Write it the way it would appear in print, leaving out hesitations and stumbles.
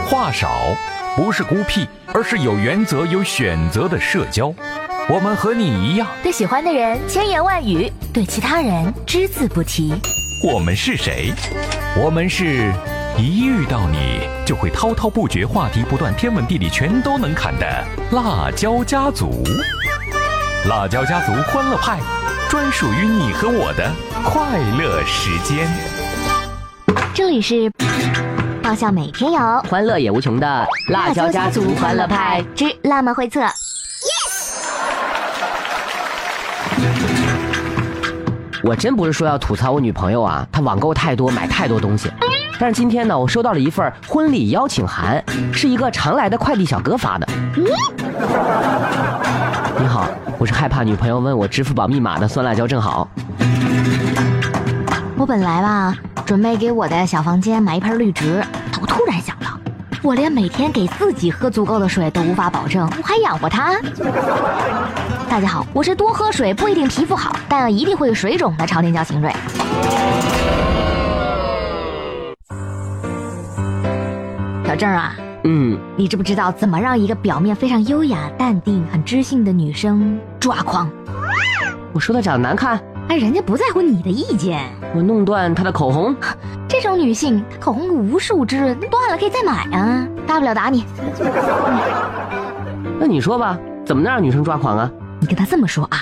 话少，不是孤僻，而是有原则、有选择的社交。我们和你一样， 对喜欢的人千言万语，对其他人只字不提。 我们是谁？我们是一遇到你就会滔滔不绝，话题不断，天文地理全都能侃的辣椒家族。辣椒家族欢乐派，专属于你和我的快乐时间。 这里是爆笑每天有， 欢乐也无穷的辣椒家族欢乐派之辣妈会测。 我真不是说要吐槽我女朋友啊，她网购太多，买太多东西。但是今天呢，我收到了一份婚礼邀请函，是一个常来的快递小哥发的。你好，我是害怕女朋友问我支付宝密码的酸辣椒正好。 我本来吧，准备给我的小房间买一盆绿植，但我突然想到，我连每天给自己喝足够的水都无法保证，我还养活它？大家好，我是多喝水不一定皮肤好，但一定会水肿的朝天椒秦蕊。小郑啊，你知不知道怎么让一个表面非常优雅、淡定、很知性的女生抓狂？ 我说她长得难看， 人家不在乎你的意见。 我弄断她的口红。 这种女性口红无数支，断了可以再买啊，大不了打你。 那你说吧，怎么能让女生抓狂啊？ 你跟她这么说啊，